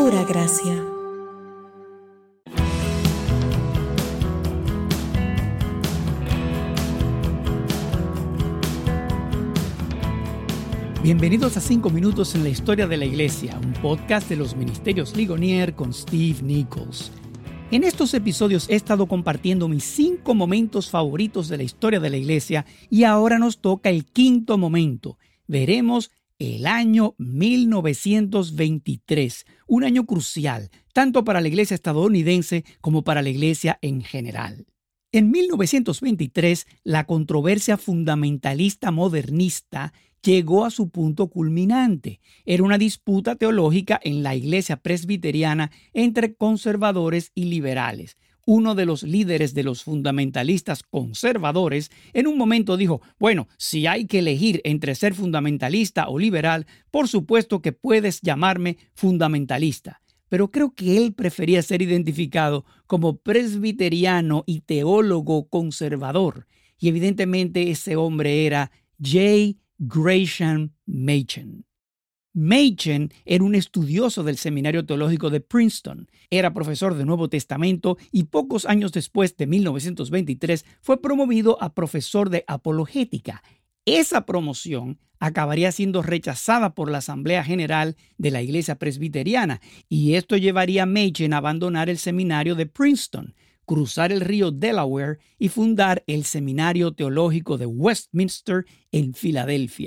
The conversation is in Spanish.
pura gracia. Bienvenidos a 5 minutos en la historia de la iglesia, un podcast de los Ministerios Ligonier con Steve Nichols. En estos episodios he estado compartiendo mis 5 momentos favoritos de la historia de la iglesia y ahora nos toca el quinto momento. Veremos el año 1923, un año crucial, tanto para la iglesia estadounidense como para la iglesia en general. En 1923, la controversia fundamentalista modernista llegó a su punto culminante. Era una disputa teológica en la iglesia presbiteriana entre conservadores y liberales. Uno de los líderes de los fundamentalistas conservadores en un momento dijo, bueno, si hay que elegir entre ser fundamentalista o liberal, por supuesto que puedes llamarme fundamentalista. Pero creo que él prefería ser identificado como presbiteriano y teólogo conservador. Y evidentemente ese hombre era J. Gresham Machen. Machen era un estudioso del Seminario Teológico de Princeton. Era profesor de Nuevo Testamento y pocos años después de 1923 fue promovido a profesor de apologética. Esa promoción acabaría siendo rechazada por la Asamblea General de la Iglesia Presbiteriana y esto llevaría a Machen a abandonar el seminario de Princeton, cruzar el río Delaware y fundar el Seminario Teológico de Westminster en Filadelfia.